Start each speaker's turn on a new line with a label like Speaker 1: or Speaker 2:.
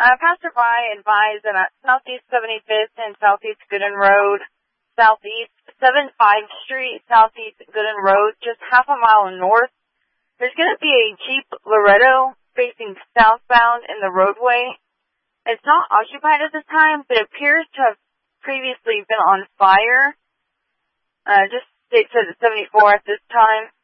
Speaker 1: Passerby advised that at Southeast 75th and Southeast Gooden Road, Southeast 75 Street, Southeast Gooden Road, just half a mile north, there's going to be a Jeep Loretto facing southbound in the roadway. It's not occupied at this time, but appears to have previously been on fire. Just states at 74 at this time.